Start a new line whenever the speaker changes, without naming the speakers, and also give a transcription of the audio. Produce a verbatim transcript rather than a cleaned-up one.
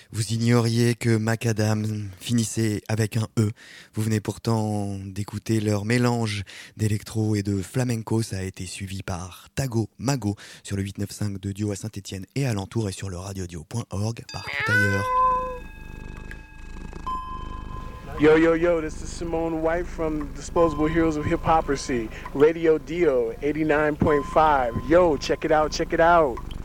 Vous ignoriez que Macadam finissait avec un E. Vous venez pourtant d'écouter leur mélange d'électro et de flamenco. Ça a été suivi par Tago Mago sur le huit neuf cinq de Dio à Saint-Étienne et alentour et sur le radiodio point org partout ailleurs.
Yo, yo, yo, this is Simone White from Disposable Heroes of Hip Hopocracy, Radio Dio eighty-nine point five. Yo, check it out, check it out.